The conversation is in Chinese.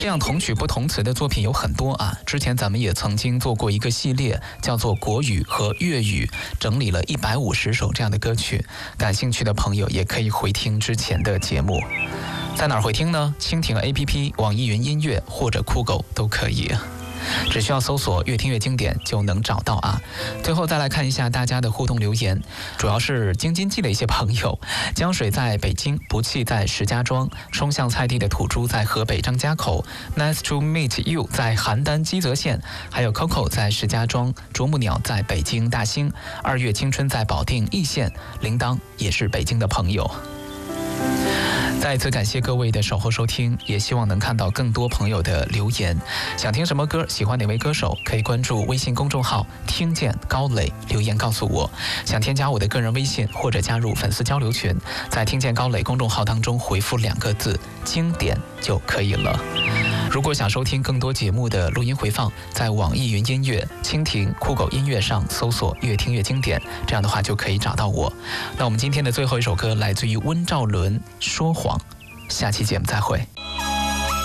这样同曲不同词的作品有很多啊。之前咱们也曾经做过一个系列，叫做国语和粤语，整理了150首这样的歌曲。感兴趣的朋友也可以回听之前的节目。在哪儿回听呢？蜻蜓 APP、网易云音乐或者酷狗都可以。只需要搜索越听越经典就能找到啊。最后再来看一下大家的互动留言，主要是京津冀的一些朋友。江水在北京，不弃在石家庄，冲向菜地的土猪在河北张家口， Nice to meet you 在邯郸基泽县，还有 Coco 在石家庄，啄木鸟在北京大兴，2月青春在保定易县，铃铛也是北京的朋友。再一次感谢各位的守候收听，也希望能看到更多朋友的留言。想听什么歌，喜欢哪位歌手，可以关注微信公众号听见高磊，留言告诉我。想添加我的个人微信或者加入粉丝交流群，在听见高磊公众号当中回复2个字经典就可以了。如果想收听更多节目的录音回放，在网易云音乐、蜻蜓、酷狗音乐上搜索越听越经典，这样的话就可以找到我。那我们今天的最后一首歌来自于温兆伦，说谎。下期节目再会。